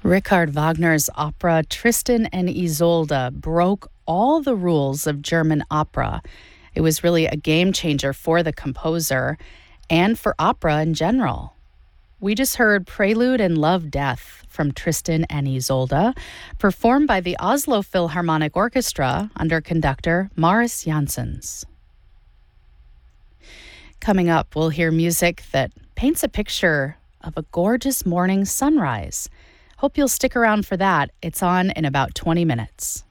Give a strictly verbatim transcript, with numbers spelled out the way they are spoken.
Richard Wagner's opera Tristan and Isolde broke all the rules of German opera. It was really a game changer for the composer and for opera in general. We just heard Prelude and Love Death from Tristan and Isolde, performed by the Oslo Philharmonic Orchestra under conductor Mariss Jansons. Coming up, we'll hear music that paints a picture of a gorgeous morning sunrise. Hope you'll stick around for that. It's on in about twenty minutes.